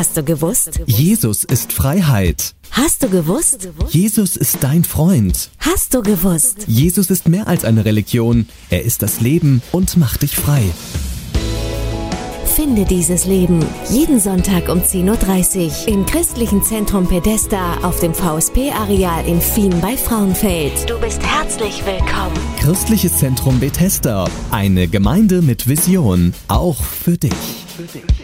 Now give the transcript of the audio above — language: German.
Hast du gewusst? Jesus ist Freiheit. Hast du gewusst? Jesus ist dein Freund. Hast du gewusst? Jesus ist mehr als eine Religion. Er ist das Leben und macht dich frei. Finde dieses Leben jeden Sonntag um 10:30 Uhr im Christlichen Zentrum Bethesda auf dem VSP-Areal in Fien bei Frauenfeld. Du bist herzlich willkommen. Christliches Zentrum Bethesda. Eine Gemeinde mit Vision. Auch für dich.